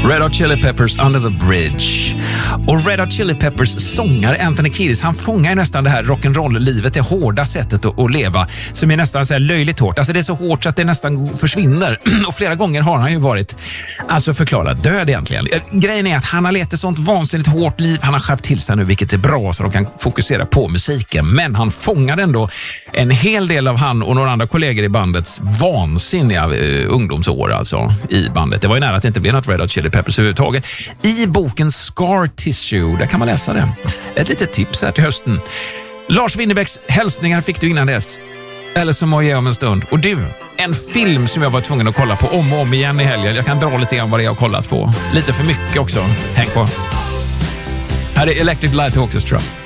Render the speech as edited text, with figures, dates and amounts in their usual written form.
Red Hot Chili Peppers Under the Bridge. Och Red Hot Chili Peppers sångare Anthony Kiedis, han fångar ju nästan det här rock'n'roll-livet, det hårda sättet att leva, som är nästan så här löjligt hårt. Alltså det är så hårt så att det nästan försvinner. Och flera gånger har han ju varit förklarad död egentligen. Grejen är att han har levt ett sånt vansinnigt hårt liv. Han har skärpt till sig nu, vilket är bra, så de kan fokusera på musiken. Men han fångar ändå en hel del av han och några andra kollegor i bandets vansinniga ungdomsår alltså i bandet. Det var ju nära att det inte blev något Red Hot Chili Peppers överhuvudtaget. I boken Scar Tissue, där kan man läsa det. Ett litet tips här till hösten. Lars Winnerbäcks hälsningar fick du innan dess. Eller så må jag ge om en stund. Och du, en film som jag var tvungen att kolla på om och om igen i helgen. Jag kan dra lite grann vad det är jag har kollat på. Lite för mycket också. Häng på. Här är Electric Light Orchestra.